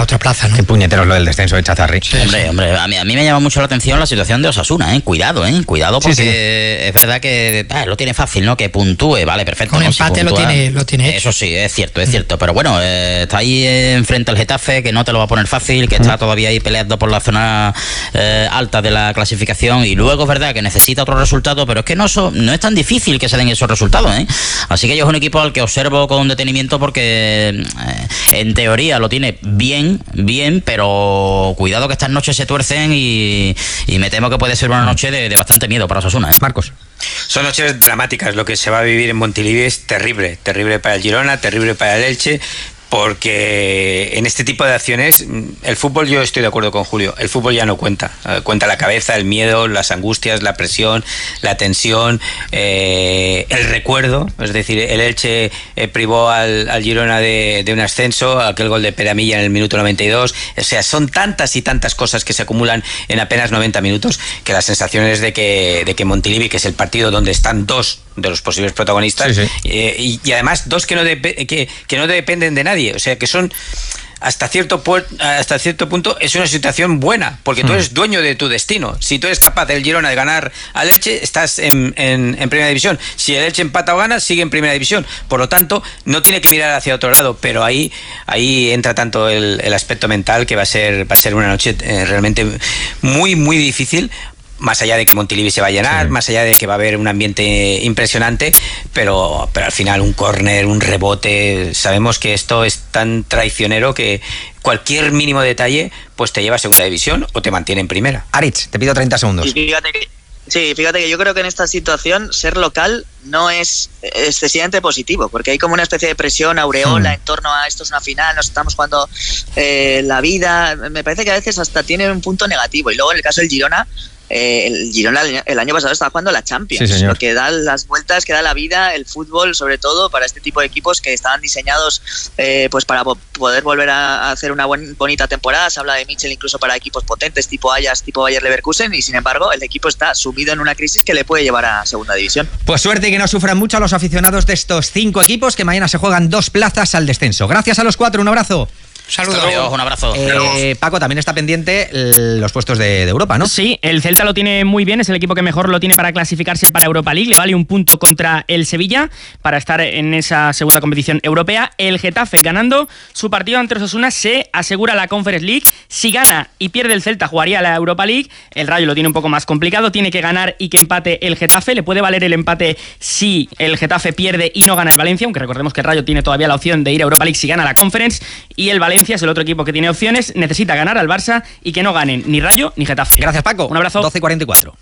la otra plaza, ¿no? Qué puñeteros lo del descenso de Chazarri. Sí, hombre, a mí me llama mucho la atención la situación de Osasuna, Cuidado porque es verdad que lo tiene fácil, ¿no? Que puntúe, vale, perfecto. Con empate lo tiene hecho. Eso sí, es cierto, pero bueno, está ahí enfrente al Getafe, que no te lo va a poner fácil, que está todavía ahí peleando por la zona alta de la clasificación, y luego es verdad que necesita otro resultado, pero es que no es tan difícil que se den esos resultados, Así que yo es un equipo al que observo con detenimiento porque en teoría lo tiene bien, pero cuidado que estas noches se tuercen y me temo que puede ser una noche de bastante miedo para Osasuna, Marcos. Son noches dramáticas, lo que se va a vivir en Montilivi es terrible para el Girona, terrible para el Elche, porque en este tipo de acciones el fútbol, yo estoy de acuerdo con Julio, el fútbol ya no cuenta la cabeza, el miedo, las angustias, la presión, la tensión, el recuerdo, es decir, el Elche privó al Girona de un ascenso, aquel gol de Peramilla en el minuto 92, o sea, son tantas y tantas cosas que se acumulan en apenas 90 minutos que la sensación es de que Montilivi, que es el partido donde están dos de los posibles protagonistas, y además dos que no dependen de nadie, o sea que son hasta cierto punto es una situación buena, porque tú eres dueño de tu destino. Si tú eres capaz del Girona de ganar al Elche, estás en primera división. Si el Elche empata o gana, sigue en primera división. Por lo tanto, no tiene que mirar hacia otro lado, pero ahí entra tanto el aspecto mental, que va a ser una noche realmente muy, muy difícil. Más allá de que Montilivi se va a llenar, más allá de que va a haber un ambiente impresionante, pero al final un córner, un rebote, sabemos que esto es tan traicionero que cualquier mínimo detalle pues te lleva a segunda división o te mantiene en primera. Aritz, te pido 30 segundos. Y fíjate que yo creo que en esta situación ser local no es excesivamente positivo, porque hay como una especie de presión aureola en torno a esto es una final, nos estamos jugando la vida. Me parece que a veces hasta tiene un punto negativo. Y luego en el caso del Girona, el Girona el año pasado estaba jugando la Champions, lo que da las vueltas, que da la vida, el fútbol, sobre todo para este tipo de equipos que estaban diseñados pues para poder volver a hacer una bonita temporada. Se habla de Michel incluso para equipos potentes tipo Ajax, tipo Bayer Leverkusen, y sin embargo el equipo está sumido en una crisis que le puede llevar a segunda división. Pues suerte y que no sufran mucho los aficionados de estos 5 equipos, que mañana se juegan 2 plazas al descenso. Gracias a los 4, un abrazo. Saludos, un abrazo. Paco, también está pendiente los puestos de Europa, ¿no? Sí, el Celta lo tiene muy bien, es el equipo que mejor lo tiene para clasificarse para Europa League, le vale un punto contra el Sevilla para estar en esa segunda competición europea. El Getafe, ganando su partido ante Osasuna, se asegura la Conference League. Si gana y pierde el Celta, jugaría la Europa League. El Rayo lo tiene un poco más complicado, tiene que ganar y que empate el Getafe. Le puede valer el empate si el Getafe pierde y no gana el Valencia, aunque recordemos que el Rayo tiene todavía la opción de ir a Europa League si gana la Conference, y el Valencia es el otro equipo que tiene opciones, necesita ganar al Barça y que no ganen ni Rayo ni Getafe. Gracias, Paco. Un abrazo. 12:44.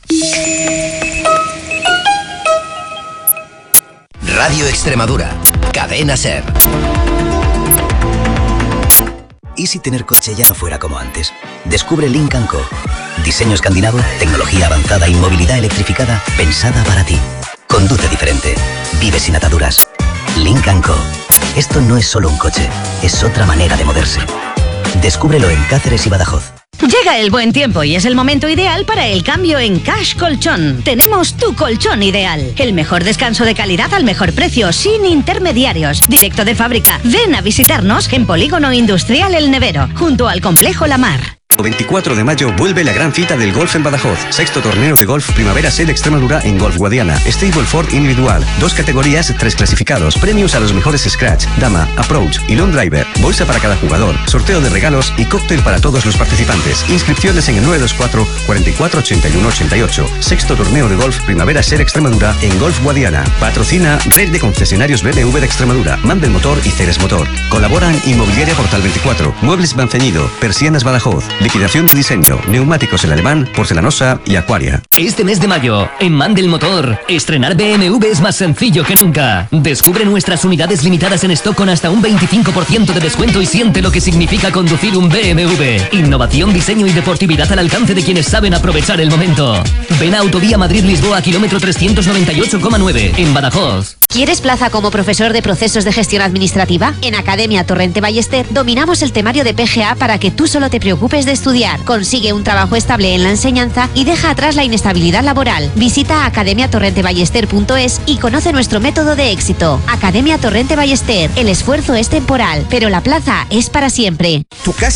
Radio Extremadura, Cadena SER. ¿Y si tener coche ya no fuera como antes? Descubre Lynk & Co. Diseño escandinavo, tecnología avanzada y movilidad electrificada pensada para ti. Conduce diferente. Vive sin ataduras. Lynk & Co. Esto no es solo un coche, es otra manera de moverse. Descúbrelo en Cáceres y Badajoz. Llega el buen tiempo y es el momento ideal para el cambio en Cash Colchón. Tenemos tu colchón ideal. El mejor descanso de calidad al mejor precio, sin intermediarios. Directo de fábrica. Ven a visitarnos en Polígono Industrial El Nevero, junto al Complejo La Mar. 24 de mayo vuelve la gran cita del golf en Badajoz. 6º torneo de golf Primavera SED Extremadura en Golf Guadiana. Stableford individual. 2 categorías, 3 clasificados. Premios a los mejores Scratch, Dama, Approach y Long Driver. Bolsa para cada jugador. Sorteo de regalos y cóctel para todos los participantes. Inscripciones en el 924 44 81 88. 6º torneo de golf Primavera SED Extremadura en Golf Guadiana. Patrocina Red de Concesionarios BMW de Extremadura, Mandel Motor y Ceres Motor. Colaboran Inmobiliaria Portal 24, Muebles Manceñido, Persianas Badajoz, liquidación de diseño, neumáticos El Alemán, porcelanosa y Aquaria. Este mes de mayo, en Mandel Motor, estrenar BMW es más sencillo que nunca. Descubre nuestras unidades limitadas en stock con hasta un 25% de descuento y siente lo que significa conducir un BMW. Innovación, diseño y deportividad al alcance de quienes saben aprovechar el momento. Ven a Autovía Madrid-Lisboa, kilómetro 398,9, en Badajoz. ¿Quieres plaza como profesor de procesos de gestión administrativa? En Academia Torrente Ballester dominamos el temario de PGA para que tú solo te preocupes de estudiar. Consigue un trabajo estable en la enseñanza y deja atrás la inestabilidad laboral. Visita academiatorrenteballester.es y conoce nuestro método de éxito. Academia Torrente Ballester. El esfuerzo es temporal, pero la plaza es para siempre. Tu casa